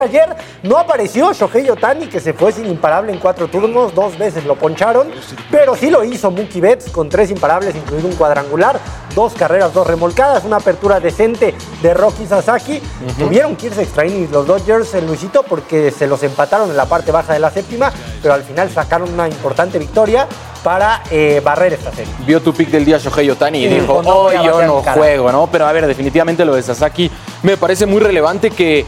Ayer no apareció Shohei Ohtani, que se fue sin imparable en 4 turnos, 2 veces lo poncharon, pero sí lo hizo Mookie Betts con 3 imparables, incluido un cuadrangular, 2 carreras, 2 remolcadas, una apertura decente de Roki Sasaki. Tuvieron que irse extra innings los Dodgers, Luisito, porque se los empataron en la parte baja de la séptima, pero al final sacaron una importante victoria para barrer esta serie. Vio tu pick del día Shohei Ohtani y dijo, yo no juego, ¿no? Pero a ver, definitivamente lo de Sasaki me parece muy relevante que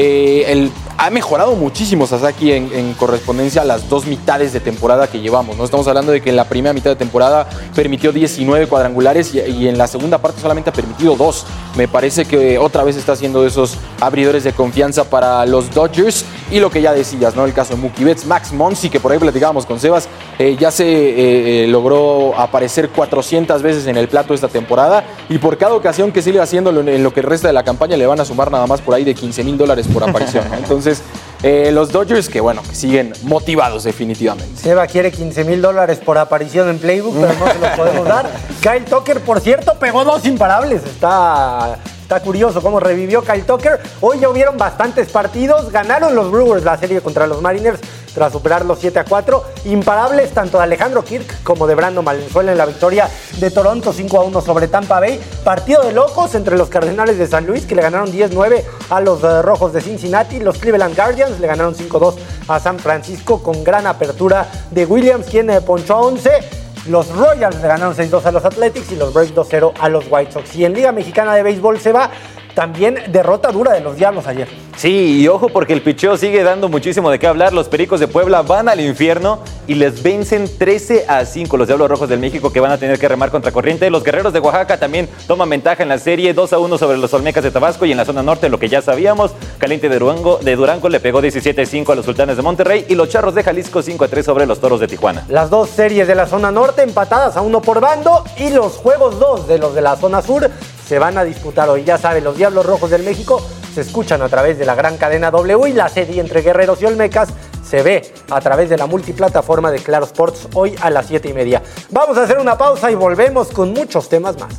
ha mejorado muchísimo Sasaki en correspondencia a las 2 mitades de temporada que llevamos, ¿no? Estamos hablando de que en la primera mitad de temporada permitió 19 cuadrangulares y en la segunda parte solamente ha permitido 2. Me parece que otra vez está haciendo esos abridores de confianza para los Dodgers. Y lo que ya decías, ¿no? El caso de Mookie Betts, Max Muncy, que por ahí platicábamos con Sebas, ya se logró aparecer 400 veces en el plato esta temporada, y por cada ocasión que siga haciéndolo en lo que resta de la campaña le van a sumar nada más por ahí de $15,000 por aparición, ¿no? Entonces, los Dodgers que siguen motivados definitivamente. Seba quiere $15,000 por aparición en Playbook, pero no se los podemos dar. Kyle Tucker, por cierto, pegó 2 imparables. Está curioso cómo revivió Kyle Tucker. Hoy ya hubieron bastantes partidos. Ganaron los Brewers la serie contra los Mariners tras superarlos 7-4. Imparables tanto de Alejandro Kirk como de Brandon Valenzuela en la victoria de Toronto 5-1 sobre Tampa Bay. Partido de locos entre los Cardenales de San Luis, que le ganaron 10-9 a los Rojos de Cincinnati. Los Cleveland Guardians le ganaron 5-2 a San Francisco con gran apertura de Williams, quien ponchó a 11. Los Royals le ganaron 6-2 a los Athletics y los Braves 2-0 a los White Sox. Y en Liga Mexicana de Béisbol se va también derrota dura de los Diablos ayer. Sí, y ojo porque el picheo sigue dando muchísimo de qué hablar. Los Pericos de Puebla van al infierno y les vencen 13-5 los Diablos Rojos del México, que van a tener que remar contra corriente. Los Guerreros de Oaxaca también toman ventaja en la serie 2-1 sobre los Olmecas de Tabasco, y en la zona norte, lo que ya sabíamos, Caliente de Durango le pegó 17-5 a los Sultanes de Monterrey, y los Charros de Jalisco 5-3 sobre los Toros de Tijuana. Las 2 series de la zona norte empatadas a 1 por bando, y los juegos 2 de los de la zona sur se van a disputar hoy. Ya saben, los Diablos Rojos del México se escuchan a través de la gran cadena W, y la serie entre Guerreros y Olmecas se ve a través de la multiplataforma de Claro Sports hoy a las 7:30. Vamos a hacer una pausa y volvemos con muchos temas más.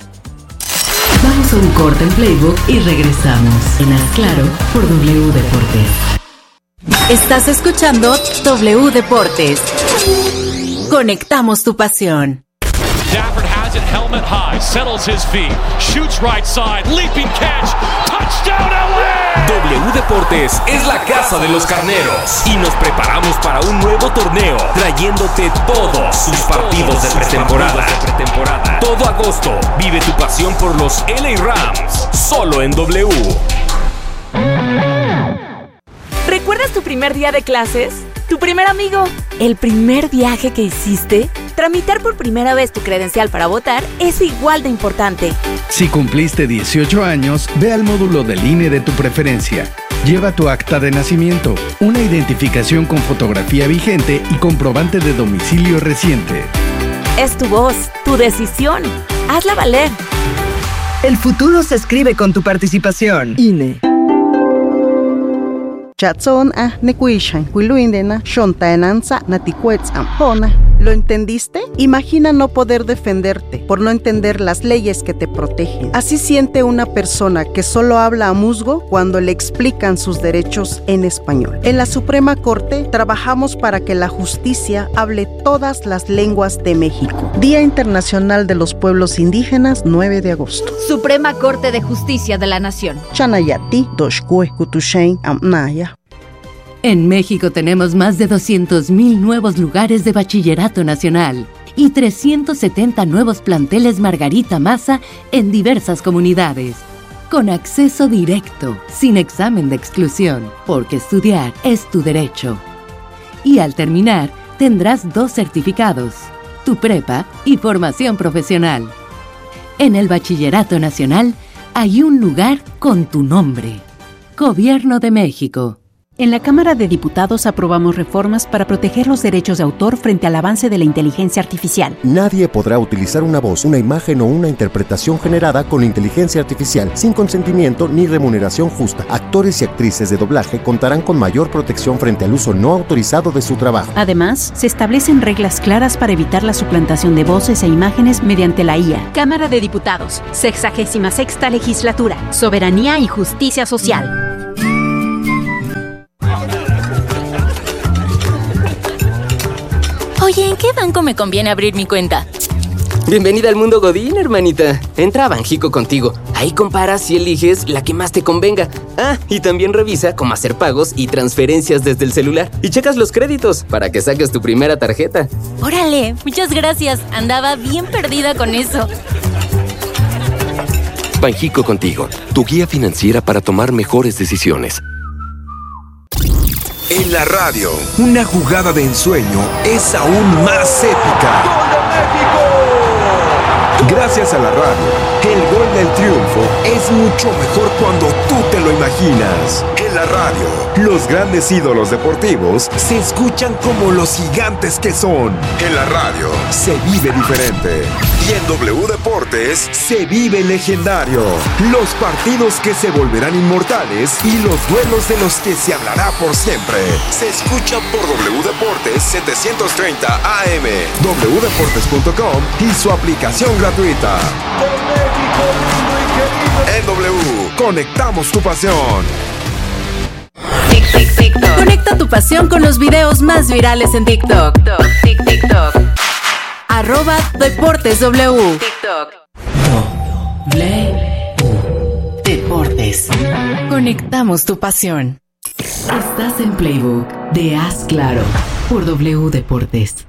Vamos a un corte en Playbook y regresamos en Haz Claro por W Deportes. Estás escuchando W Deportes. Conectamos tu pasión. Stafford has it, helmet high, settles his feet, shoots right side, leaping catch, touchdown LA! W Deportes es la casa de los carneros y nos preparamos para un nuevo torneo, trayéndote todos sus partidos de pretemporada. Todo agosto, vive tu pasión por los LA Rams, solo en W. ¿Recuerdas tu primer día de clases? ¿Tu primer amigo? ¿El primer viaje que hiciste? Tramitar por primera vez tu credencial para votar es igual de importante. Si cumpliste 18 años, ve al módulo del INE de tu preferencia. Lleva tu acta de nacimiento, una identificación con fotografía vigente y comprobante de domicilio reciente. Es tu voz, tu decisión. Hazla valer. El futuro se escribe con tu participación. INE. Chatson nekuishan huiluindena shontaenanza natikuetzam. ¿Lo entendiste? Imagina no poder defenderte por no entender las leyes que te protegen. Así siente una persona que solo habla a musgo cuando le explican sus derechos en español. En la Suprema Corte trabajamos para que la justicia hable todas las lenguas de México. Día Internacional de los Pueblos Indígenas, 9 de agosto. Suprema Corte de Justicia de la Nación. Chanayati, Doshkue, Kutushain, Amnaya. En México tenemos más de 200,000 nuevos lugares de bachillerato nacional y 370 nuevos planteles Margarita Maza en diversas comunidades. Con acceso directo, sin examen de exclusión, porque estudiar es tu derecho. Y al terminar, tendrás 2 certificados, tu prepa y formación profesional. En el Bachillerato Nacional hay un lugar con tu nombre. Gobierno de México. En la Cámara de Diputados aprobamos reformas para proteger los derechos de autor frente al avance de la inteligencia artificial. Nadie podrá utilizar una voz, una imagen o una interpretación generada con inteligencia artificial sin consentimiento ni remuneración justa. Actores y actrices de doblaje contarán con mayor protección frente al uso no autorizado de su trabajo. Además, se establecen reglas claras para evitar la suplantación de voces e imágenes mediante la IA. Cámara de Diputados, 66ª Legislatura, Soberanía y Justicia Social. Oye, ¿en qué banco me conviene abrir mi cuenta? Bienvenida al mundo Godín, hermanita. Entra a Banjico Contigo. Ahí comparas y eliges la que más te convenga. Ah, y también revisa cómo hacer pagos y transferencias desde el celular. Y checas los créditos para que saques tu primera tarjeta. Órale, muchas gracias. Andaba bien perdida con eso. Banjico Contigo, tu guía financiera para tomar mejores decisiones. En la radio, una jugada de ensueño es aún más épica. ¡Gol de México! Gracias a la radio, el gol del triunfo es mucho mejor cuando tú te lo imaginas. En la radio, los grandes ídolos deportivos se escuchan como los gigantes que son. En la radio, se vive diferente. Y en W Deportes, se vive legendario. Los partidos que se volverán inmortales y los duelos de los que se hablará por siempre. Se escucha por W Deportes 730 AM, wdeportes.com y su aplicación gratuita. En W, conectamos tu pasión. Conecta tu pasión con los videos más virales en TikTok. @DeportesW. Deportes. Conectamos tu pasión. Estás en Playbook de Haz Claro por W Deportes.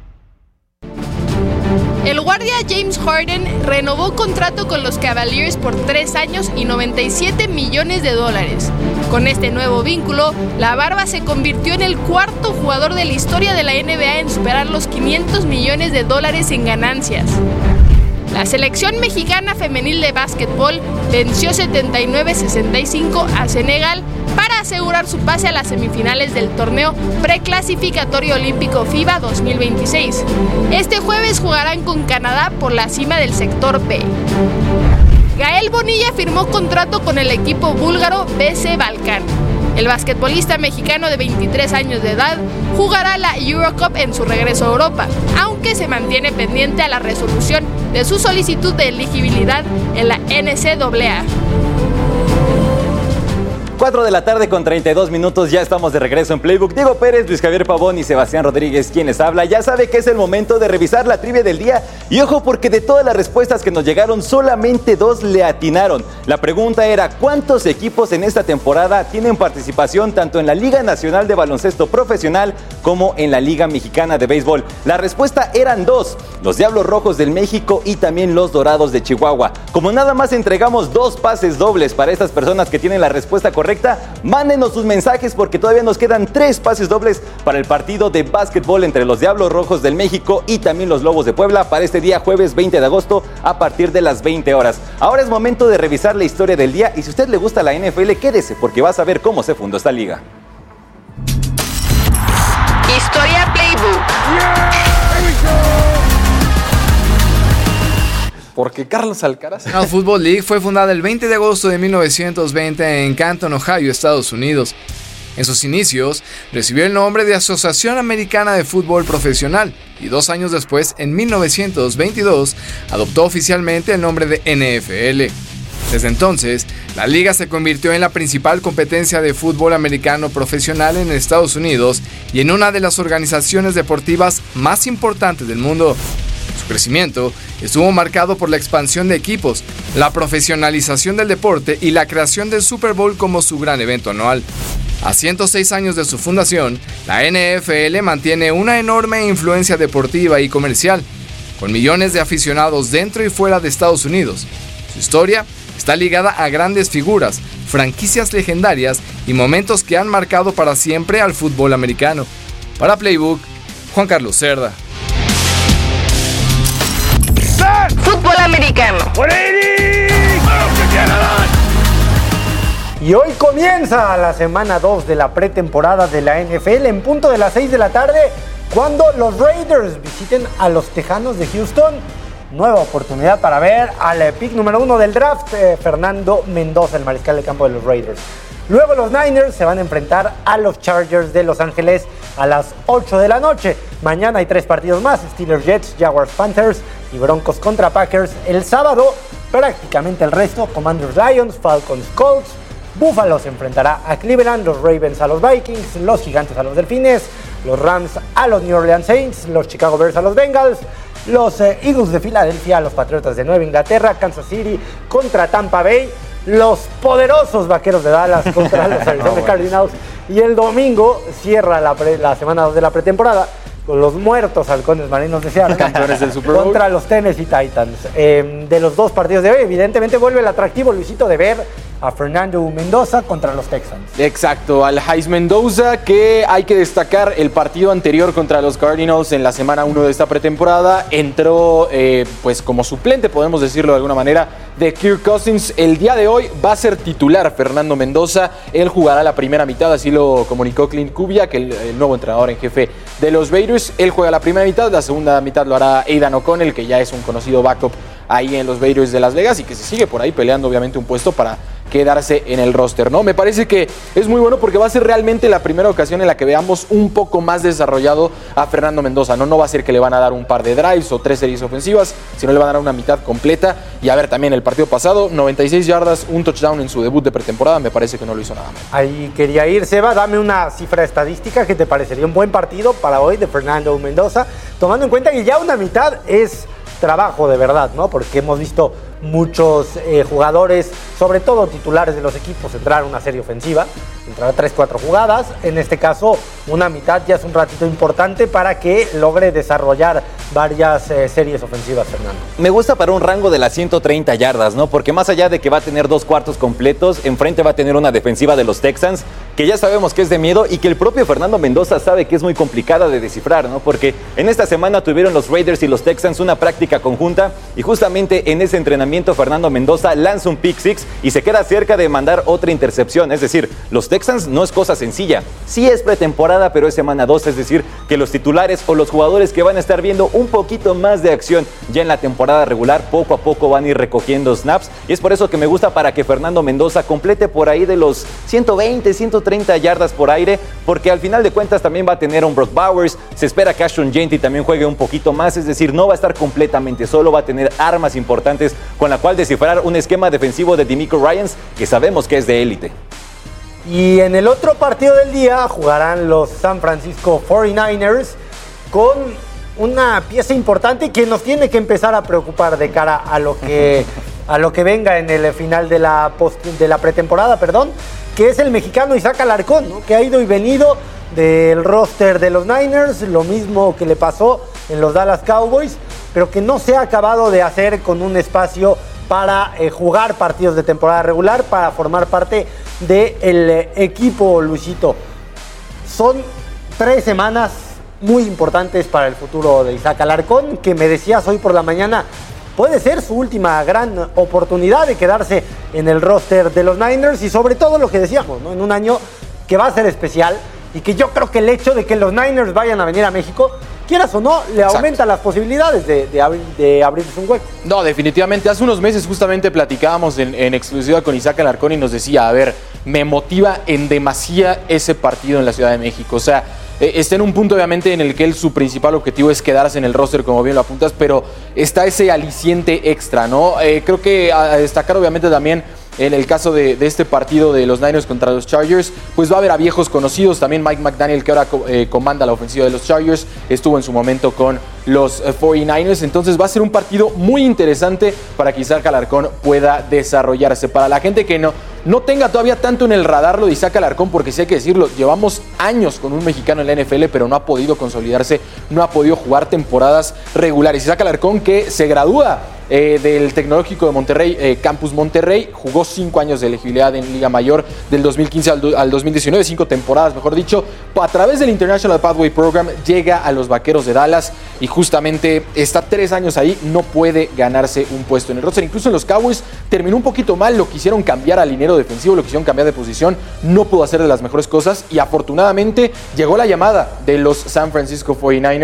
El guardia James Harden renovó contrato con los Cavaliers por 3 años y $97 millones. Con este nuevo vínculo, la Barba se convirtió en el cuarto jugador de la historia de la NBA en superar los $500 millones en ganancias. La selección mexicana femenil de básquetbol venció 79-65 a Senegal para asegurar su pase a las semifinales del torneo preclasificatorio olímpico FIBA 2026. Este jueves jugarán con Canadá por la cima del sector B. Gael Bonilla firmó contrato con el equipo búlgaro BC Balkan. El basquetbolista mexicano de 23 años de edad jugará la Eurocup en su regreso a Europa, aunque se mantiene pendiente a la resolución de su solicitud de elegibilidad en la NCAA. 4 de la tarde con 32 minutos, ya estamos de regreso en Playbook. Diego Pérez, Luis Javier Pavón y Sebastián Rodríguez, quien les habla. Ya sabe que es el momento de revisar la trivia del día. Y ojo, porque de todas las respuestas que nos llegaron, solamente 2 le atinaron. La pregunta era, ¿cuántos equipos en esta temporada tienen participación tanto en la Liga Nacional de Baloncesto Profesional como en la Liga Mexicana de Béisbol? La respuesta eran 2, los Diablos Rojos del México y también los Dorados de Chihuahua. Como nada más entregamos 2 pases dobles para estas personas que tienen la respuesta correcta, mándenos sus mensajes porque todavía nos quedan 3 pases dobles para el partido de básquetbol entre los Diablos Rojos del México y también los Lobos de Puebla para este día jueves 20 de agosto a partir de las 20 horas. Ahora es momento de revisar la historia del día y si a usted le gusta la NFL, quédese porque va a saber cómo se fundó esta liga. Historia Playbook. Porque Carlos Alcaraz. La Football League fue fundada el 20 de agosto de 1920 en Canton, Ohio, Estados Unidos. En sus inicios, recibió el nombre de Asociación Americana de Fútbol Profesional y 2 años después, en 1922, adoptó oficialmente el nombre de NFL. Desde entonces, la liga se convirtió en la principal competencia de fútbol americano profesional en Estados Unidos y en una de las organizaciones deportivas más importantes del mundo. Su crecimiento estuvo marcado por la expansión de equipos, la profesionalización del deporte y la creación del Super Bowl como su gran evento anual. A 106 años de su fundación, la NFL mantiene una enorme influencia deportiva y comercial, con millones de aficionados dentro y fuera de Estados Unidos. Su historia está ligada a grandes figuras, franquicias legendarias y momentos que han marcado para siempre al fútbol americano. Para Playbook, Juan Carlos Cerda. Fútbol americano. Y hoy comienza la semana 2 de la pretemporada de la NFL en punto de las 6 de la tarde, cuando los Raiders visiten a los Tejanos de Houston. Nueva oportunidad para ver al pick número 1 del draft, Fernando Mendoza, el mariscal de campo de los Raiders. Luego los Niners se van a enfrentar a los Chargers de Los Ángeles a las 8 de la noche. Mañana hay 3 partidos más: Steelers Jets, Jaguars Panthers y Broncos contra Packers. El sábado, prácticamente el resto: Commanders Lions, Falcons Colts, Buffalo se enfrentará a Cleveland, los Ravens a los Vikings, los Gigantes a los Delfines, los Rams a los New Orleans Saints, los Chicago Bears a los Bengals, los Eagles de Filadelfia a los Patriotas de Nueva Inglaterra, Kansas City contra Tampa Bay, los poderosos Vaqueros de Dallas contra los Arizona Cardinals, y el domingo cierra la semana 2 de la pretemporada con los muertos Halcones Marinos de Seattle, campeones del Super Bowl, contra los Tennessee Titans. De los dos partidos de hoy, evidentemente vuelve el atractivo, Luisito, de ver a Fernando Mendoza contra los Texans. Exacto, al Heiss Mendoza, que hay que destacar el partido anterior contra los Cardinals en la semana 1 de esta pretemporada. Entró pues como suplente, podemos decirlo de alguna manera, de Kirk Cousins. El día de hoy va a ser titular Fernando Mendoza. Él jugará la primera mitad, así lo comunicó Clint Kubiak, el nuevo entrenador en jefe de los Raiders. Él juega la primera mitad, la segunda mitad lo hará Aidan O'Connell, que ya es un conocido backup ahí en los Raiders de Las Vegas y que se sigue por ahí peleando obviamente un puesto para quedarse en el roster, ¿no? Me parece que es muy bueno porque va a ser realmente la primera ocasión en la que veamos un poco más desarrollado a Fernando Mendoza, ¿no? No va a ser que le van a dar un par de drives o 3 series ofensivas, sino le van a dar una mitad completa. Y a ver, también el partido pasado, 96 yardas, un touchdown en su debut de pretemporada, me parece que no lo hizo nada mal. Ahí quería ir, Seba, dame una cifra estadística que te parecería un buen partido para hoy de Fernando Mendoza, tomando en cuenta que ya una mitad es trabajo de verdad, ¿no? Porque hemos visto muchos jugadores, sobre todo titulares de los equipos, entrar a una serie ofensiva, entrar a 3-4 jugadas. En este caso, una mitad ya es un ratito importante para que logre desarrollar varias series ofensivas, Fernando. Me gusta para un rango de las 130 yardas, ¿no? Porque más allá de que va a tener 2 cuartos completos, enfrente va a tener una defensiva de los Texans, que ya sabemos que es de miedo y que el propio Fernando Mendoza sabe que es muy complicada de descifrar, ¿no? Porque en esta semana tuvieron los Raiders y los Texans una práctica conjunta y justamente en ese entrenamiento Fernando Mendoza lanza un pick six y se queda cerca de mandar otra intercepción. Es decir, los Texans no es cosa sencilla. Sí es pretemporada, pero es semana 2, es decir, que los titulares o los jugadores que van a estar viendo un poquito más de acción ya en la temporada regular, poco a poco van a ir recogiendo snaps y es por eso que me gusta para que Fernando Mendoza complete por ahí de los 120, 130 yardas por aire, porque al final de cuentas también va a tener un Brock Bowers, se espera que Ashton Jeanty también juegue un poquito más, es decir, no va a estar completamente solo, va a tener armas importantes con la cual descifrar un esquema defensivo de DeMeco Ryans que sabemos que es de élite. Y en el otro partido del día jugarán los San Francisco 49ers con una pieza importante que nos tiene que empezar a preocupar de cara a lo que venga en el final de la pretemporada, que es el mexicano Isaac Alarcón, ¿no? Que ha ido y venido del roster de los Niners, lo mismo que le pasó en los Dallas Cowboys, pero que no se ha acabado de hacer con un espacio para jugar partidos de temporada regular, para formar parte del equipo, Luisito. Son 3 semanas muy importantes para el futuro de Isaac Alarcón, que me decías hoy por la mañana, puede ser su última gran oportunidad de quedarse en el roster de los Niners y sobre todo lo que decíamos, ¿no? En un año que va a ser especial y que yo creo que el hecho de que los Niners vayan a venir a México, quieras o no, le aumenta las posibilidades de abrirse un hueco. No, definitivamente. Hace unos meses justamente platicábamos en exclusiva con Isaac Alarcón y nos decía, a ver, me motiva en demasía ese partido en la Ciudad de México. O sea, está en un punto obviamente en el que su principal objetivo es quedarse en el roster, como bien lo apuntas, pero está ese aliciente extra, ¿no? Creo que a destacar obviamente también en el caso de este partido de los Niners contra los Chargers, pues va a haber a viejos conocidos, también Mike McDaniel, que ahora comanda la ofensiva de los Chargers, estuvo en su momento con los 49ers, entonces va a ser un partido muy interesante para que Isaac Alarcón pueda desarrollarse. Para la gente que no tenga todavía tanto en el radar lo de Isaac Alarcón, porque sí hay que decirlo, llevamos años con un mexicano en la NFL, pero no ha podido consolidarse, no ha podido jugar temporadas regulares. Isaac Alarcón, que se gradúa del Tecnológico de Monterrey, Campus Monterrey, jugó 5 años de elegibilidad en Liga Mayor del 2015 al 2019, 5 temporadas, mejor dicho. A través del International Pathway Program llega a los Vaqueros de Dallas y justamente está 3 años ahí, no puede ganarse un puesto en el roster. Incluso en los Cowboys terminó un poquito mal, lo quisieron cambiar al liniero defensivo, lo quisieron cambiar de posición, no pudo hacer de las mejores cosas y afortunadamente llegó la llamada de los San Francisco 49ers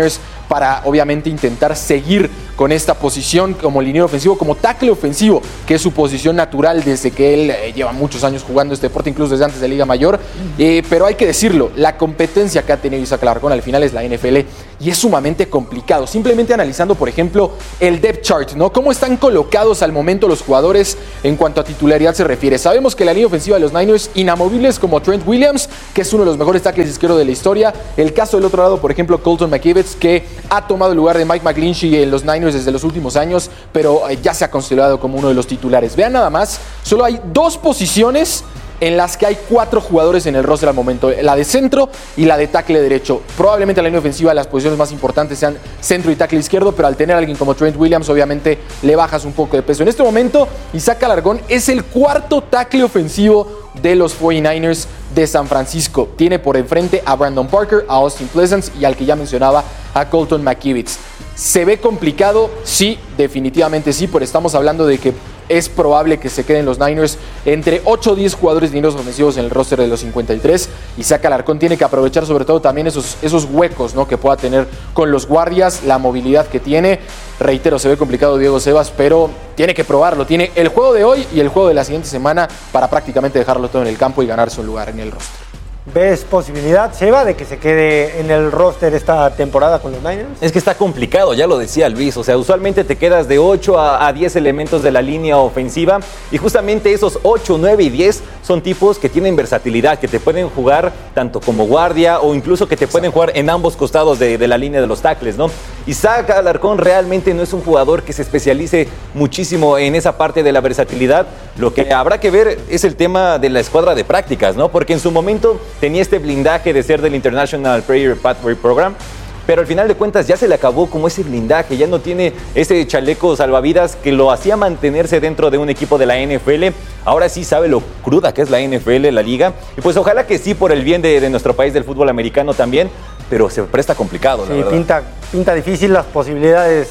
para obviamente intentar seguir con esta posición como liniero ofensivo, como tackle ofensivo, que es su posición natural desde que él lleva muchos años jugando este deporte, incluso desde antes de Liga Mayor. Pero hay que decirlo, la competencia que ha tenido Isaac Alarcón al final es la NFL y es sumamente complicado. Simplemente analizando, por ejemplo, el depth chart, ¿no? Cómo están colocados al momento los jugadores en cuanto a titularidad se refiere. Sabemos que la línea ofensiva de los Niners, inamovibles como Trent Williams, que es uno de los mejores tackles izquierdos de la historia. El caso del otro lado, por ejemplo, Colton McKivitz, que ha tomado el lugar de Mike McGlinchey en los Niners desde los últimos años, pero ya se ha considerado como uno de los titulares. Vean nada más, solo hay 2 posiciones en las que hay 4 jugadores en el roster al momento, la de centro y la de tackle derecho. Probablemente en la línea ofensiva las posiciones más importantes sean centro y tackle izquierdo, pero al tener a alguien como Trent Williams, obviamente le bajas un poco de peso. En este momento, Isaac Alarcón es el 4º tackle ofensivo de los 49ers de San Francisco. Tiene por enfrente a Brandon Parker, a Austin Pleasants y al que ya mencionaba, a Colton McKivitz. ¿Se ve complicado? Sí, definitivamente sí, pero estamos hablando de que es probable que se queden los Niners entre 8 o 10 jugadores dineros ofensivos en el roster de los 53. Isaac Alarcón tiene que aprovechar sobre todo también esos huecos, ¿no?, que pueda tener con los guardias, la movilidad que tiene. Reitero, se ve complicado Diego Sebas, pero tiene que probarlo. Tiene el juego de hoy y el juego de la siguiente semana para prácticamente dejarlo todo en el campo y ganarse un lugar en el roster. ¿Ves posibilidad, Seba, de que se quede en el roster esta temporada con los Niners? Es que está complicado, ya lo decía Luis. O sea, usualmente te quedas de 8 a 10 elementos de la línea ofensiva y justamente esos 8, 9 y 10 son tipos que tienen versatilidad, que te pueden jugar tanto como guardia o incluso que te pueden jugar en ambos costados de la línea de los tackles, ¿no? Isaac Alarcón realmente no es un jugador que se especialice muchísimo en esa parte de la versatilidad. Lo que habrá que ver es el tema de la escuadra de prácticas, ¿no? Porque en su momento tenía este blindaje de ser del International Player Pathway Program, pero al final de cuentas ya se le acabó como ese blindaje, ya no tiene ese chaleco salvavidas que lo hacía mantenerse dentro de un equipo de la NFL. Ahora sí sabe lo cruda que es la NFL, la liga, y pues ojalá que sí por el bien de nuestro país del fútbol americano también, pero se presta complicado, la verdad. Pinta difícil, las posibilidades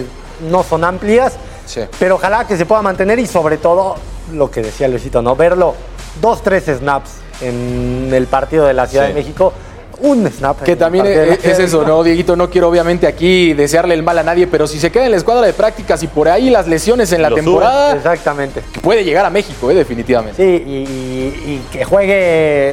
no son amplias, sí, pero ojalá que se pueda mantener y sobre todo lo que decía Luisito, ¿no? Verlo 2-3 snaps en el partido de la Ciudad de México. Un snap. Que también es eso, ¿no, Dieguito? No quiero obviamente aquí desearle el mal a nadie, pero si se queda en la escuadra de prácticas y por ahí las lesiones en la temporada... Exactamente. Puede llegar a México, definitivamente. Sí, y que juegue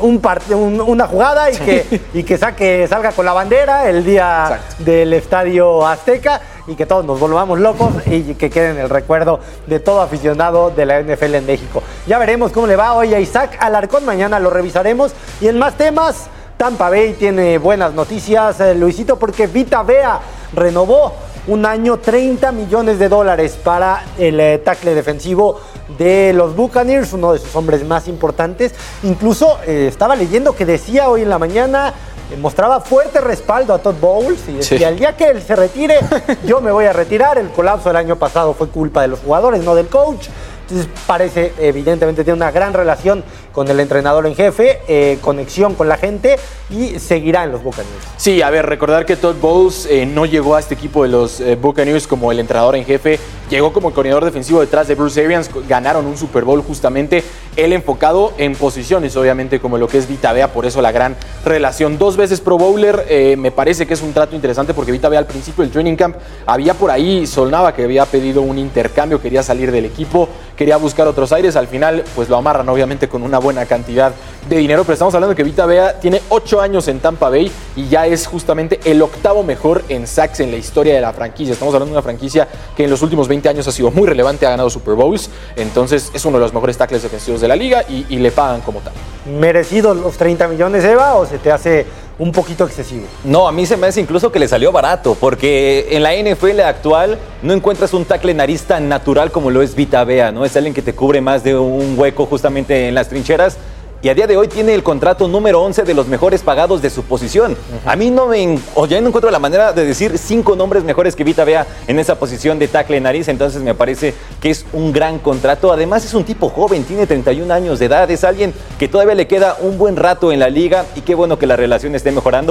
una jugada y que salga con la bandera el día del Estadio Azteca y que todos nos volvamos locos y que quede en el recuerdo de todo aficionado de la NFL en México. Ya veremos cómo le va hoy a Isaac Alarcón, mañana lo revisaremos y en más temas... Tampa Bay tiene buenas noticias, Luisito, porque Vita Vea renovó un año, $30 millones para el tackle defensivo de los Buccaneers, uno de sus hombres más importantes. Incluso estaba leyendo que decía hoy en la mañana, mostraba fuerte respaldo a Todd Bowles y decía, el día que él se retire, yo me voy a retirar. El colapso del año pasado fue culpa de los jugadores, no del coach. Entonces parece, evidentemente, tiene una gran relación con el entrenador en jefe, conexión con la gente y seguirá en los Buccaneers. Sí, a ver, recordar que Todd Bowles no llegó a este equipo de los Buccaneers como el entrenador en jefe, llegó como el coordinador defensivo detrás de Bruce Arians, ganaron un Super Bowl justamente, él enfocado en posiciones, obviamente, como lo que es Vita Vea, por eso la gran relación. 2 veces Pro Bowler, me parece que es un trato interesante porque Vita Vea al principio del training camp había por ahí, sonaba que había pedido un intercambio, quería salir del equipo, quería buscar otros aires, al final pues lo amarran obviamente con una buena cantidad de dinero, pero estamos hablando de que Vita Vea tiene 8 años en Tampa Bay y ya es justamente el 8º mejor en sacks en la historia de la franquicia. Estamos hablando de una franquicia que en los últimos 20 años ha sido muy relevante, ha ganado Super Bowls, entonces es uno de los mejores tackles defensivos de la liga y le pagan como tal. ¿Merecidos los 30 millones, Eva, o se te hace un poquito excesivo? No, a mí se me hace incluso que le salió barato, porque en la NFL actual no encuentras un tackle nariz tan natural como lo es Vita Vea, ¿no? Es alguien que te cubre más de un hueco justamente en las trincheras. Y a día de hoy tiene el contrato número 11 de los mejores pagados de su posición. A mí ya no encuentro la manera de decir 5 nombres mejores que Vita Vea en esa posición de tackle nariz, entonces me parece que es un gran contrato. Además es un tipo joven, tiene 31 años de edad, es alguien que todavía le queda un buen rato en la liga y qué bueno que la relación esté mejorando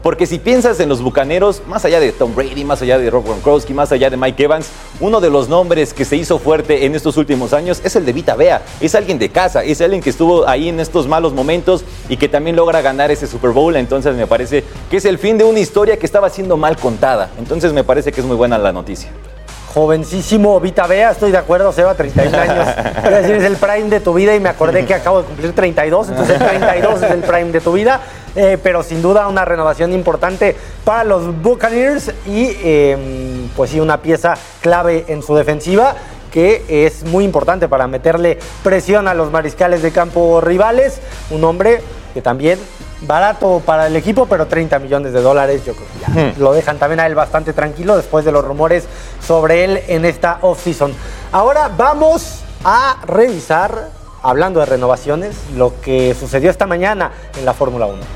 Porque si piensas en los Bucaneros, más allá de Tom Brady, más allá de Rob Gronkowski, más allá de Mike Evans, uno de los nombres que se hizo fuerte en estos últimos años es el de Vita Vea. Es alguien de casa, es alguien que estuvo ahí en estos malos momentos y que también logra ganar ese Super Bowl. Entonces me parece que es el fin de una historia que estaba siendo mal contada. Entonces me parece que es muy buena la noticia. Jovencísimo Vita Vea, estoy de acuerdo, Seba, 31 años. Es decir, es el prime de tu vida y me acordé que acabo de cumplir 32, entonces el 32 es el prime de tu vida. Pero sin duda una renovación importante para los Buccaneers y pues sí, una pieza clave en su defensiva que es muy importante para meterle presión a los mariscales de campo rivales. Un hombre que también barato para el equipo, pero $30 millones, yo creo que ya lo dejan también a él bastante tranquilo después de los rumores sobre él en esta offseason. Ahora vamos a revisar, hablando de renovaciones, lo que sucedió esta mañana en la Fórmula 1.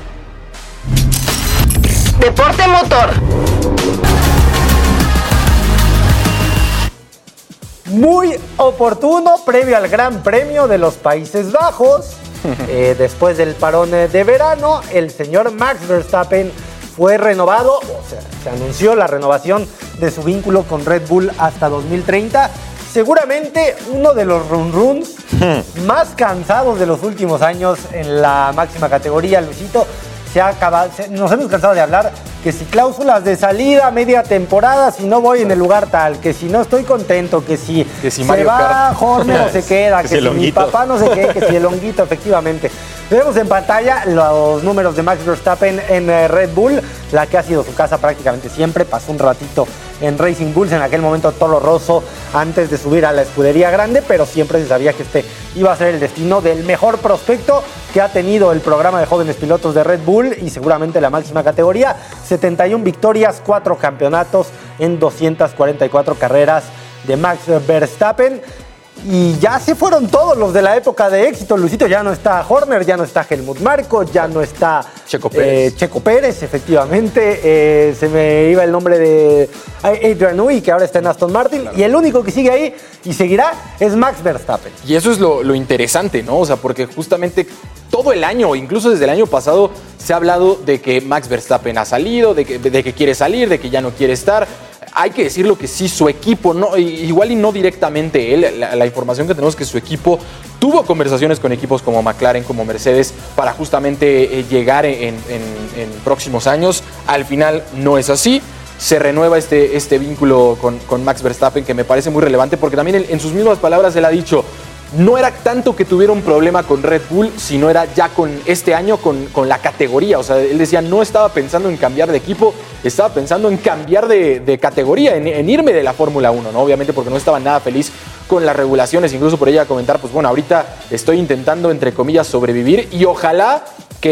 Deporte motor. Muy oportuno, previo al Gran Premio de los Países Bajos. Después del parón de verano, el señor Max Verstappen fue renovado, o sea, se anunció la renovación de su vínculo con Red Bull hasta 2030. Seguramente uno de los run-runs más cansados de los últimos años en la máxima categoría, Luisito. Nos hemos cansado de hablar que si cláusulas de salida, media temporada, si no voy en el lugar tal, que si no estoy contento, que si se va Horner o se queda, que si mi papá no se quede, que si el honguito, efectivamente. Vemos en pantalla los números de Max Verstappen en Red Bull, la que ha sido su casa prácticamente siempre. Pasó un ratito en Racing Bulls, en aquel momento Toro Rosso, antes de subir a la escudería grande, pero siempre se sabía que este iba a ser el destino del mejor prospecto que ha tenido el programa de jóvenes pilotos de Red Bull y seguramente la máxima categoría. 71 victorias, 4 campeonatos en 244 carreras de Max Verstappen. Y ya se fueron todos los de la época de éxito, Luisito. Ya no está Horner, ya no está Helmut Marko, ya no está Checo Pérez, efectivamente. Se me iba el nombre de Adrian Newey, que ahora está en Aston Martin. Claro. Y el único que sigue ahí y seguirá es Max Verstappen. Y eso es lo interesante, ¿no? O sea, porque justamente todo el año, incluso desde el año pasado, se ha hablado de que Max Verstappen ha salido, de que quiere salir, de que ya no quiere estar. Hay que decirlo que sí, su equipo, no, igual y no directamente él, la información que tenemos es que su equipo tuvo conversaciones con equipos como McLaren, como Mercedes, para justamente llegar en próximos años. Al final no es así. Se renueva este vínculo con Max Verstappen, que me parece muy relevante, porque también en sus mismas palabras él ha dicho, no era tanto que tuviera un problema con Red Bull, sino era ya con este año con la categoría. O sea, él decía, no estaba pensando en cambiar de equipo, estaba pensando en cambiar de categoría, en irme de la Fórmula 1, ¿no? Obviamente porque no estaba nada feliz con las regulaciones, incluso por ella comentar, pues bueno, ahorita estoy intentando, entre comillas, sobrevivir y ojalá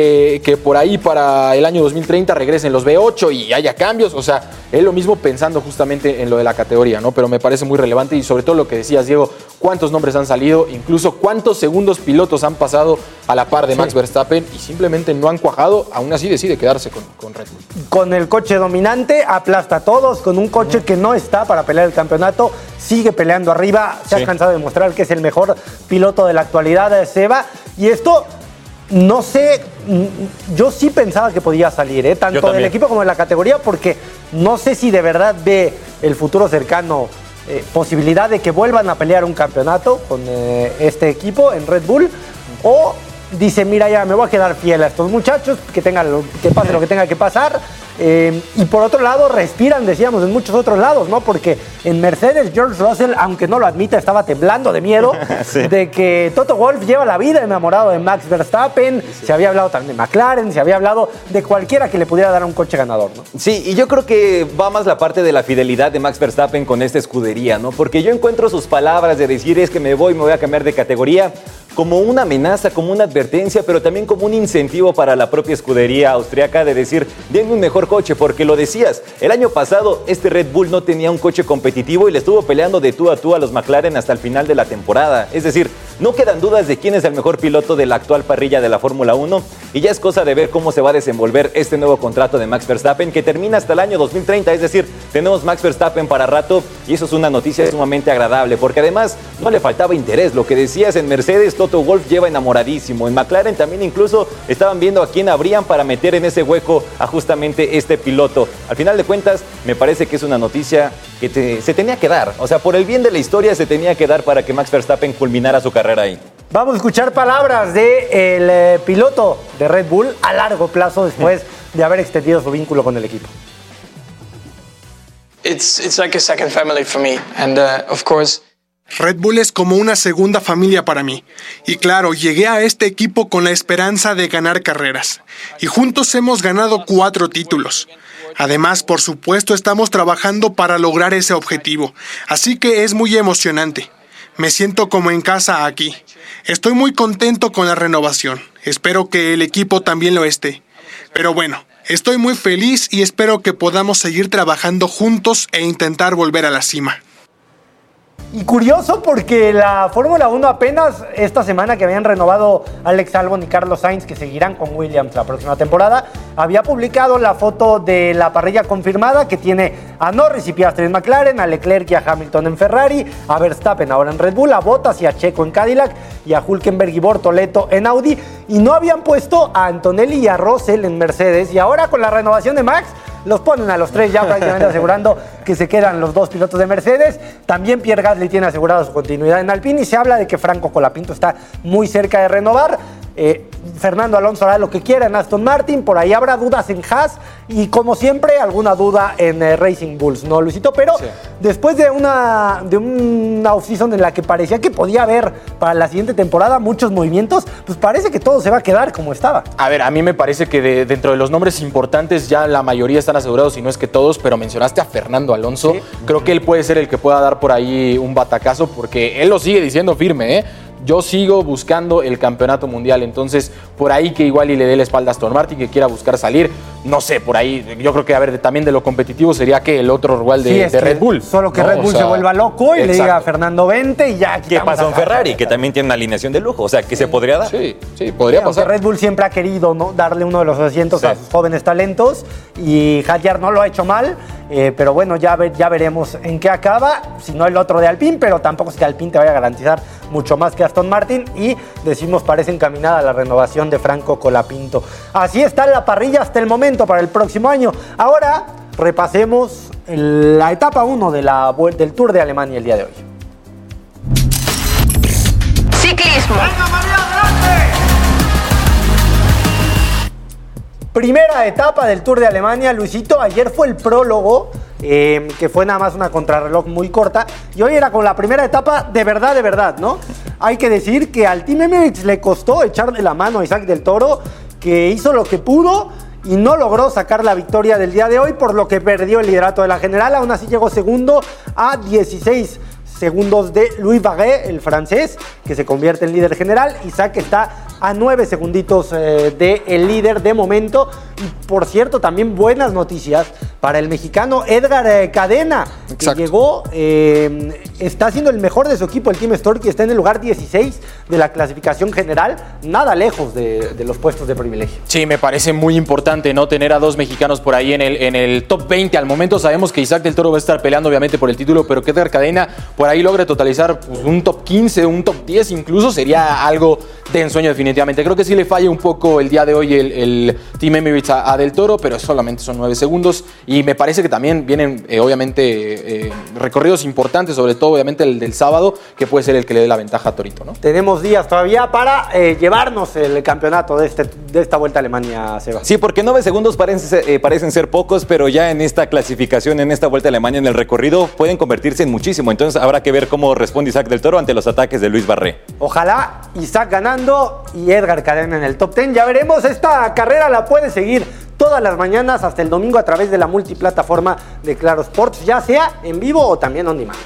que por ahí para el año 2030 regresen los V8 y haya cambios. O sea, él lo mismo pensando justamente en lo de la categoría, ¿no? Pero me parece muy relevante y sobre todo lo que decías, Diego, cuántos nombres han salido, incluso cuántos segundos pilotos han pasado a la par de Max Verstappen y simplemente no han cuajado, aún así decide quedarse con Red Bull. Con el coche dominante, aplasta a todos, con un coche que no está para pelear el campeonato, sigue peleando arriba, se ha cansado de mostrar que es el mejor piloto de la actualidad, Seba, y esto... No sé, yo sí pensaba que podía salir, tanto del equipo como de la categoría, porque no sé si de verdad ve el futuro cercano posibilidad de que vuelvan a pelear un campeonato con este equipo en Red Bull, o dice, mira, ya me voy a quedar fiel a estos muchachos, que pase lo que tenga que pasar. Y por otro lado, respiran, decíamos, en muchos otros lados, ¿no? Porque en Mercedes, George Russell, aunque no lo admita, estaba temblando de miedo de que Toto Wolff lleva la vida enamorado de Max Verstappen. Se había hablado también de McLaren, se había hablado de cualquiera que le pudiera dar un coche ganador, ¿no? Sí, y yo creo que va más la parte de la fidelidad de Max Verstappen con esta escudería, ¿no? Porque yo encuentro sus palabras de decir, es que me voy a cambiar de categoría, como una amenaza, como una advertencia, pero también como un incentivo para la propia escudería austriaca de decir, denme un mejor coche, porque lo decías, el año pasado este Red Bull no tenía un coche competitivo y le estuvo peleando de tú a tú a los McLaren hasta el final de la temporada. Es decir, No quedan dudas de quién es el mejor piloto de la actual parrilla de la Fórmula 1 y ya es cosa de ver cómo se va a desenvolver este nuevo contrato de Max Verstappen que termina hasta el año 2030, es decir, tenemos Max Verstappen para rato y eso es una noticia sumamente agradable porque además no le faltaba interés. Lo que decías en Mercedes, Toto Wolff lleva enamoradísimo. En McLaren también incluso estaban viendo a quién habrían para meter en ese hueco a justamente este piloto. Al final de cuentas, me parece que es una noticia que se tenía que dar. O sea, por el bien de la historia se tenía que dar para que Max Verstappen culminara su carrera ahí. Vamos a escuchar palabras del piloto de Red Bull a largo plazo después de haber extendido su vínculo con el equipo. It's like a second family for me, and of course. Red Bull es como una segunda familia para mí. Y claro, llegué a este equipo con la esperanza de ganar carreras. Y juntos hemos ganado 4 títulos. Además, por supuesto, estamos trabajando para lograr ese objetivo. Así que es muy emocionante. Me siento como en casa aquí. Estoy muy contento con la renovación. Espero que el equipo también lo esté. Pero bueno, estoy muy feliz y espero que podamos seguir trabajando juntos e intentar volver a la cima. Y curioso porque la Fórmula 1 apenas esta semana que habían renovado Alex Albon y Carlos Sainz, que seguirán con Williams la próxima temporada, había publicado la foto de la parrilla confirmada que tiene a Norris y Piastri en McLaren, a Leclerc y a Hamilton en Ferrari, a Verstappen ahora en Red Bull, a Bottas y a Checo en Cadillac y a Hülkenberg y Bortoleto en Audi, y no habían puesto a Antonelli y a Russell en Mercedes, y ahora con la renovación de Max los ponen a los 3 ya prácticamente asegurando que se quedan los 2 pilotos de Mercedes. También Pierre Gasly tiene asegurada su continuidad en Alpine y se habla de que Franco Colapinto está muy cerca de renovar. Fernando Alonso hará lo que quiera en Aston Martin, por ahí habrá dudas en Haas y como siempre alguna duda en Racing Bulls, ¿no, Luisito? Pero sí, después de una off-season en la que parecía que podía haber para la siguiente temporada muchos movimientos, pues parece que todo se va a quedar como estaba. A ver, a mí me parece que dentro de los nombres importantes ya la mayoría están asegurados, si no es que todos, pero mencionaste a Fernando Alonso. Sí. Creo que él puede ser el que pueda dar por ahí un batacazo porque él lo sigue diciendo firme, Yo sigo buscando el campeonato mundial, entonces por ahí que igual y le dé la espalda a Aston Martin, que quiera buscar salir, no sé, por ahí yo creo que, a ver, también de lo competitivo sería que el otro rival de Red Bull. Solo que Red Bull se vuelva loco y le diga a Fernando 20 y ya. ¿Qué pasó en Ferrari? Que también tiene una alineación de lujo, o sea, que se podría dar. Sí, podría pasar. Red Bull siempre ha querido, ¿no?, darle uno de los asientos a sus jóvenes talentos y Hadjar no lo ha hecho mal, pero bueno, ya veremos en qué acaba, si no el otro de Alpine, pero tampoco es que Alpine te vaya a garantizar mucho más que Aston Martin y decimos parece encaminada la renovación de Franco Colapinto. Así está la parrilla hasta el momento para el próximo año. Ahora repasemos la etapa 1 del Tour de Alemania el día de hoy. Ciclismo. ¡Venga, María, adelante! Primera etapa del Tour de Alemania, Luisito. Ayer fue el prólogo, que fue nada más una contrarreloj muy corta. Y hoy era con la primera etapa de verdad, ¿no? Hay que decir que al Team Emirates le costó echarle la mano a Isaac del Toro, que hizo lo que pudo y no logró sacar la victoria del día de hoy, por lo que perdió el liderato de la general. Aún así llegó segundo a 16 segundos de Louis Barret, el francés, que se convierte en líder general. Isaac está a 9 segunditos del líder de momento. Y por cierto, también buenas noticias para el mexicano Edgar Cadena, que llegó, está siendo el mejor de su equipo, el Team Stork, que está en el lugar 16 de la clasificación general, nada lejos de los puestos de privilegio. Sí, me parece muy importante, ¿no?, tener a 2 mexicanos por ahí en el top 20. Al momento sabemos que Isaac del Toro va a estar peleando obviamente por el título, pero que Edgar Cadena por ahí logre totalizar pues, un top 15, un top 10 incluso, sería algo de ensueño definitivamente. Creo que sí le falla un poco el día de hoy el Team Emirates a del Toro, pero solamente son 9 segundos y me parece que también vienen obviamente recorridos importantes, sobre todo obviamente el del sábado, que puede ser el que le dé la ventaja a Torito, ¿no? Tenemos días todavía para llevarnos el campeonato de esta Vuelta a Alemania, Seba. Sí, porque 9 segundos parecen ser pocos, pero ya en esta clasificación, en esta Vuelta a Alemania, en el recorrido, pueden convertirse en muchísimo. Entonces habrá que ver cómo responde Isaac del Toro ante los ataques de Louis Barret. Ojalá Isaac ganando y Edgar Cadena en el top 10. Ya veremos, esta carrera la puede seguir todas las mañanas hasta el domingo a través de la multiplataforma de Claro Sports, ya sea en vivo o también on demand.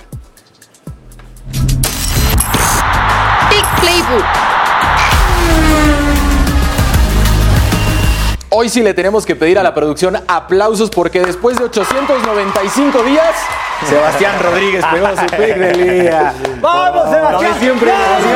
Big Playbook. Hoy sí le tenemos que pedir a la producción aplausos porque después de 895 días, Sebastián Rodríguez pegó su pick del día. ¡Vamos, Sebastián! Siempre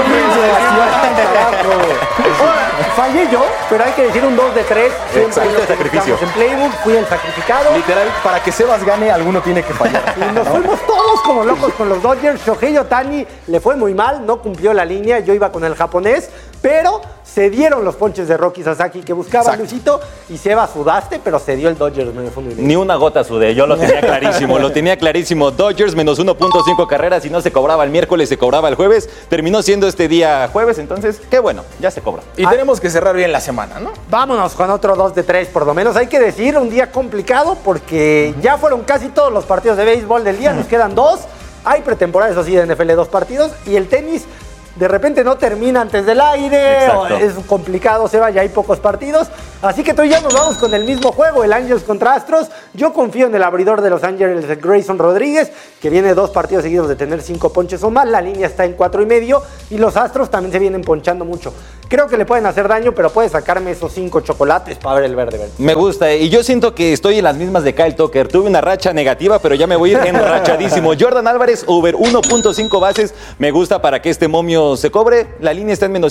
fallé yo, pero hay que decir un 2 de 3. Exacto, el sacrificio. En Playbook fui el sacrificado. Literal, para que Sebas gane, alguno tiene que fallar. Y nos fuimos todos como locos con los Dodgers. Shohei Ohtani le fue muy mal, no cumplió la línea. Yo iba con el japonés, pero se dieron los ponches de Rocky Sasaki que buscaba Luisito. Y Sebas, sudaste, pero se dio el Dodgers. Me fue muy bien. Ni una gota sudé, yo lo tenía clarísimo. Dodgers menos 1.5 carreras y no se cobraba el miércoles, se cobraba el jueves. Terminó siendo este día jueves, entonces, qué bueno, ya se cobra. Y tenemos que cerrar bien la semana, ¿no? Vámonos con otro 2 de 3 por lo menos. Hay que decir, un día complicado porque ya fueron casi todos los partidos de béisbol del día. Nos quedan 2. Hay pretemporada, eso sí, de NFL 2 partidos. Y el tenis de repente no termina antes del aire. Es complicado, Seba, ya hay pocos partidos. Así que tú y yo nos vamos con el mismo juego, el Angels contra Astros. Yo confío en el abridor de Los Ángeles, Grayson Rodríguez, que viene 2 partidos seguidos de tener 5 ponches o más. La línea está en 4.5 y los Astros también se vienen ponchando mucho. Creo que le pueden hacer daño, pero puede sacarme esos 5 chocolates para ver el verde. Me gusta, y yo siento que estoy en las mismas de Kyle Tucker. Tuve una racha negativa, pero ya me voy a ir enrachadísimo. Jordan Álvarez, over 1.5 bases. Me gusta para que este momio se cobre. La línea está en menos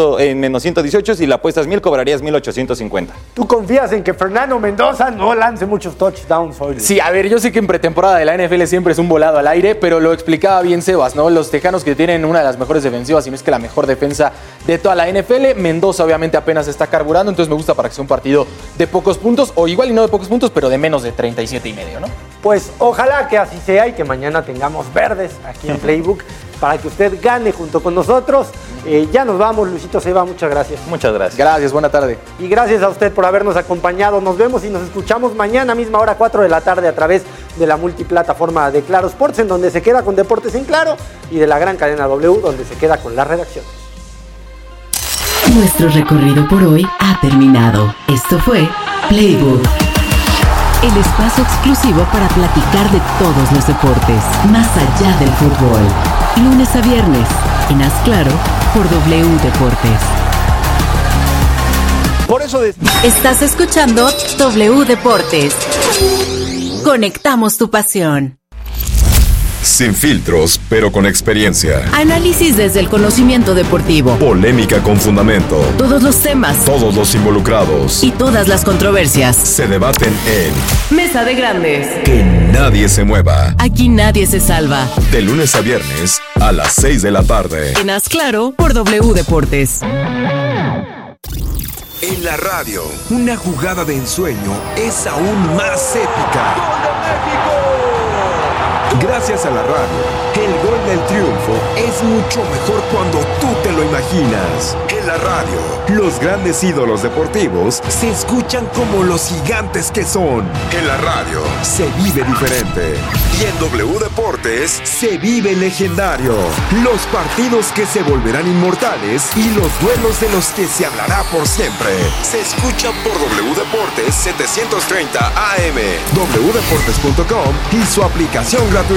118. Si la apuestas 1,000, cobrarías 1,850. ¿Tú confías en que Fernando Mendoza no lance muchos touchdowns hoy? Sí, a ver, yo sé que en pretemporada de la NFL siempre es un volado al aire, pero lo explicaba bien Sebas, ¿no? Los tejanos que tienen una de las mejores defensivas, si no es que la mejor defensa de toda la NFL. Mendoza obviamente apenas está carburando, entonces me gusta para que sea un partido de pocos puntos, o igual y no de pocos puntos, pero de menos de 37.5, ¿no? Pues ojalá que así sea y que mañana tengamos verdes aquí en Playbook para que usted gane junto con nosotros. Ya nos vamos, Luisito Seba, muchas gracias. Muchas gracias. Gracias, buena tarde. Y gracias a usted por habernos acompañado. Nos vemos y nos escuchamos mañana misma hora, 4 de la tarde, a través de la multiplataforma de Claro Sports, en donde se queda con Deportes en Claro, y de la gran cadena W, donde se queda con la redacción. Nuestro recorrido por hoy ha terminado. Esto fue Playbook, el espacio exclusivo para platicar de todos los deportes, más allá del fútbol. Lunes a viernes, en Haz Claro, por W Deportes. Por eso Estás escuchando W Deportes. Conectamos tu pasión. Sin filtros, pero con experiencia. Análisis desde el conocimiento deportivo. Polémica con fundamento. Todos los temas. Todos los involucrados. Y todas las controversias. Se debaten en Mesa de Grandes. Que nadie se mueva. Aquí nadie se salva. De lunes a viernes a las 6 de la tarde. En Haz Claro por W Deportes. En la radio, una jugada de ensueño es aún más épica. ¡Gol de México! Gracias a la radio, el gol del triunfo es mucho mejor cuando tú te lo imaginas. En la radio, los grandes ídolos deportivos se escuchan como los gigantes que son. En la radio, se vive diferente. Y en W Deportes, se vive legendario. Los partidos que se volverán inmortales y los duelos de los que se hablará por siempre. Se escucha por W Deportes 730 AM, wdeportes.com y su aplicación gratuita.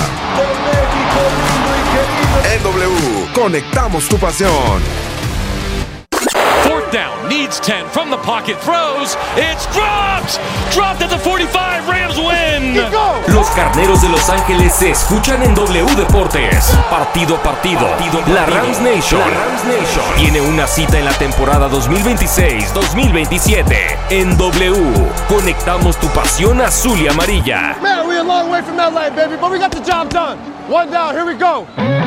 En W, conectamos tu pasión. Fourth down, needs 10 from the pocket, throws, it's dropped! Dropped at the 45, Rams win! Los Carneros de Los Ángeles se escuchan en W Deportes. Partido a partido. La Rams Nation tiene una cita en la temporada 2026-2027. En W, conectamos tu pasión azul y amarilla. Man, we're a long way from LA, baby, but we got the job done. One down, here we go.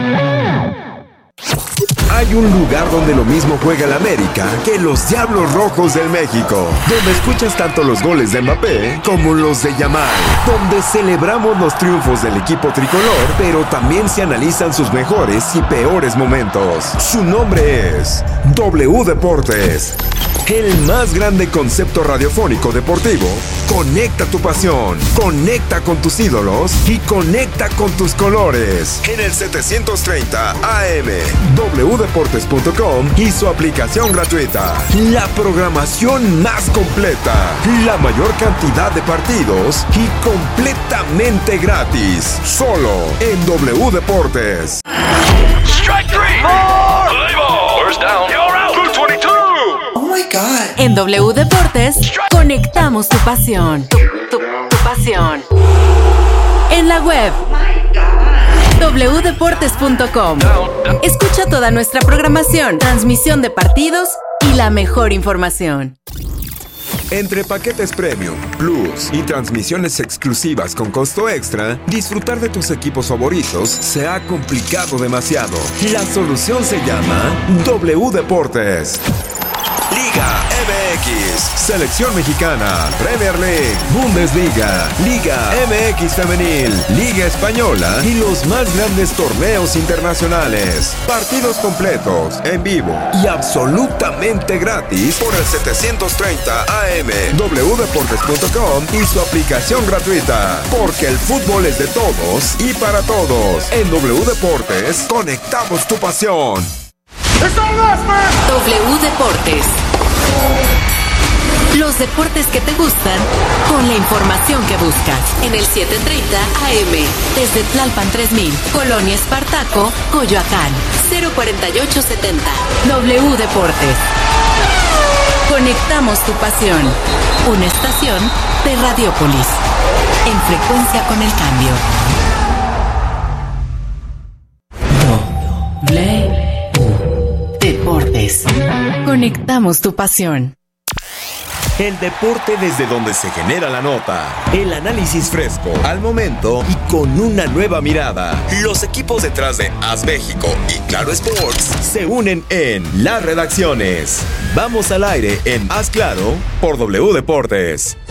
Hay un lugar donde lo mismo juega el América que los Diablos Rojos del México, donde escuchas tanto los goles de Mbappé como los de Yamal, donde celebramos los triunfos del equipo tricolor, pero también se analizan sus mejores y peores momentos. Su nombre es W Deportes, el más grande concepto radiofónico deportivo. Conecta tu pasión, conecta con tus ídolos y conecta con tus colores. En el 730 AM, wdeportes.com y su aplicación gratuita. La programación más completa, la mayor cantidad de partidos y completamente gratis. Solo en W Deportes. Strike three! Play ball! First down, you're out! 222! Oh my God. God. En W Deportes, conectamos tu pasión. Tu pasión. En la web wdeportes.com. Escucha toda nuestra programación, transmisión de partidos y la mejor información. Entre paquetes Premium, Plus y transmisiones exclusivas con costo extra, disfrutar de tus equipos favoritos se ha complicado demasiado. La solución se llama W Deportes. Liga MX, Selección Mexicana, Premier League, Bundesliga, Liga MX Femenil, Liga Española y los más grandes torneos internacionales. Partidos completos, en vivo y absolutamente gratis por el 730 AM, wdeportes.com y su aplicación gratuita. Porque el fútbol es de todos y para todos. En W Deportes, conectamos tu pasión. W Deportes. Los deportes que te gustan con la información que buscas. En el 730 AM. Desde Tlalpan 3000, Colonia Espartaco, Coyoacán. 04870. W Deportes. Conectamos tu pasión. Una estación de Radiopolis. En frecuencia con el cambio. Deportes. Conectamos tu pasión. El deporte desde donde se genera la nota. El análisis fresco, al momento y con una nueva mirada. Los equipos detrás de AS México y Claro Sports se unen en las redacciones. Vamos al aire en AS Claro por W Deportes.